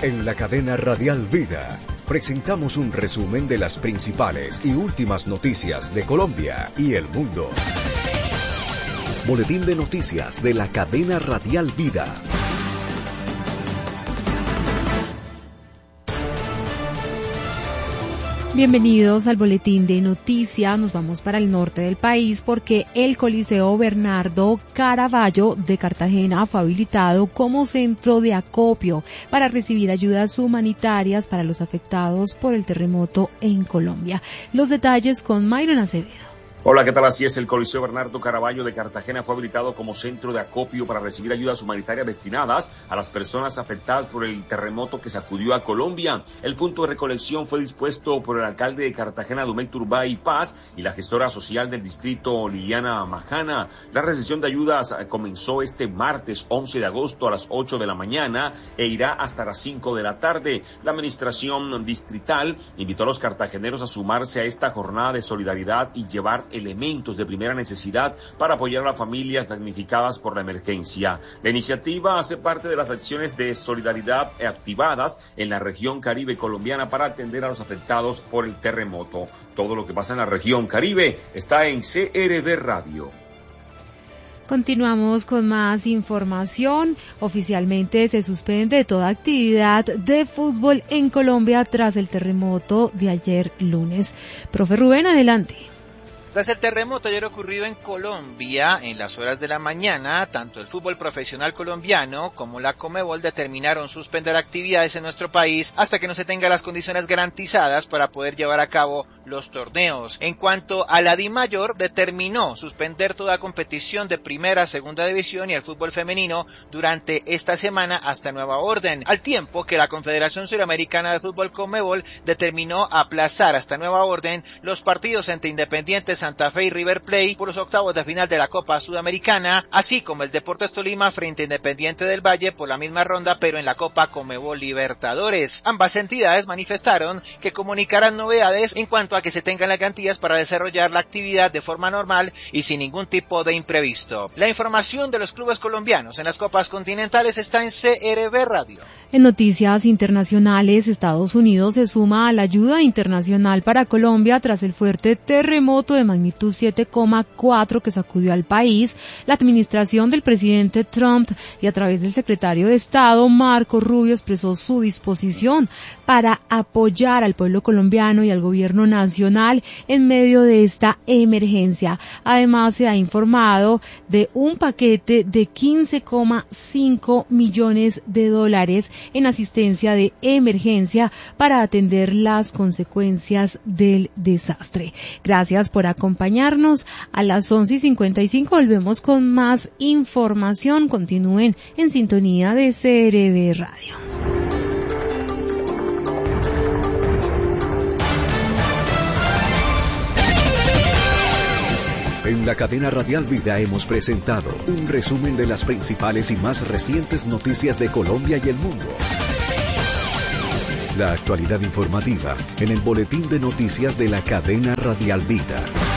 En la cadena Radial Vida presentamos un resumen de las principales y últimas noticias de Colombia y el mundo. Boletín de noticias de la cadena Radial Vida. Bienvenidos al boletín de noticias. Nos vamos para el norte del país porque el Coliseo Bernardo Caraballo de Cartagena fue habilitado como centro de acopio para recibir ayudas humanitarias para los afectados por el terremoto en Colombia. Los detalles con Myron Acevedo. Hola, ¿qué tal? Así es, el Coliseo Bernardo Caraballo de Cartagena fue habilitado como centro de acopio para recibir ayudas humanitarias destinadas a las personas afectadas por el terremoto que sacudió a Colombia. El punto de recolección fue dispuesto por el alcalde de Cartagena, Dumey Turbay Paz, y la gestora social del distrito, Liliana Majana. La recepción de ayudas comenzó este martes 11 de agosto a las 8 de la mañana e irá hasta las 5 de la tarde. La administración distrital invitó a los cartageneros a sumarse a esta jornada de solidaridad y llevar elementos de primera necesidad para apoyar a las familias damnificadas por la emergencia. La iniciativa hace parte de las acciones de solidaridad activadas en la región Caribe colombiana para atender a los afectados por el terremoto. Todo lo que pasa en la región Caribe está en CRB Radio. Continuamos con más información. Oficialmente se suspende toda actividad de fútbol en Colombia tras el terremoto de ayer lunes. Profe Rubén, adelante. Tras el terremoto ayer ocurrido en Colombia, en las horas de la mañana, tanto el fútbol profesional colombiano como la Conmebol determinaron suspender actividades en nuestro país hasta que no se tengan las condiciones garantizadas para poder llevar a cabo los torneos. En cuanto a la DIMAYOR, determinó suspender toda competición de primera, segunda división y el fútbol femenino durante esta semana hasta nueva orden, al tiempo que la Confederación Suramericana de Fútbol Conmebol determinó aplazar hasta nueva orden los partidos entre Independiente Santa Fe y River Plate por los octavos de final de la Copa Sudamericana, así como el Deportes Tolima frente a Independiente del Valle por la misma ronda, pero en la Copa Conmebol Libertadores. Ambas entidades manifestaron que comunicarán novedades en cuanto a que se tengan las garantías para desarrollar la actividad de forma normal y sin ningún tipo de imprevisto. La información de los clubes colombianos en las Copas Continentales está en CRB Radio. En noticias internacionales, Estados Unidos se suma a la ayuda internacional para Colombia tras el fuerte terremoto de magnitud 7,4 que sacudió al país. La administración del presidente Trump y a través del secretario de Estado Marco Rubio expresó su disposición para apoyar al pueblo colombiano y al gobierno nacional en medio de esta emergencia. Además, se ha informado de un paquete de $15,5 millones en asistencia de emergencia para atender las consecuencias del desastre. Gracias por acompañarnos. A las 11:55 volvemos con más información. Continúen en sintonía de CRB Radio. En la cadena Radial Vida hemos presentado un resumen de las principales y más recientes noticias de Colombia y el mundo. La actualidad informativa en el boletín de noticias de la cadena Radial Vida.